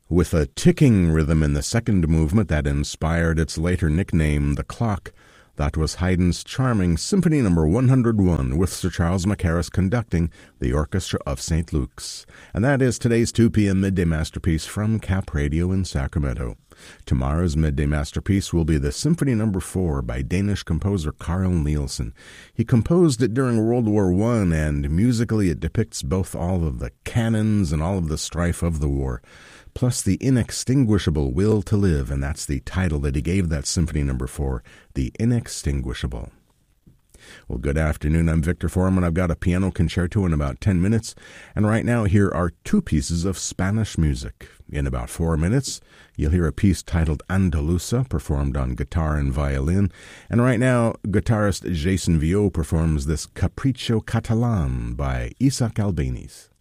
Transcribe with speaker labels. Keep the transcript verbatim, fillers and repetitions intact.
Speaker 1: with a ticking rhythm in the second movement that inspired its later nickname, The Clock. That was Haydn's charming Symphony Number one hundred one, with Sir Charles Mackerras conducting the Orchestra of Saint Luke's. And that is today's two p.m. Midday Masterpiece from Cap Radio in Sacramento. Tomorrow's Midday Masterpiece will be the Symphony Number four by Danish composer Carl Nielsen. He composed it during World War One, and musically it depicts both all of the cannons and all of the strife of the war, plus the inextinguishable will to live, and that's the title that he gave that Symphony Number four, The Inextinguishable. Well, good afternoon. I'm Victor Foreman. I've got a piano concerto in about ten minutes, and right now here are two pieces of Spanish music. In about four minutes, you'll hear a piece titled Andalusa, performed on guitar and violin, and right now, guitarist Jason Viau performs this Capricho Catalan by Isaac Albéniz.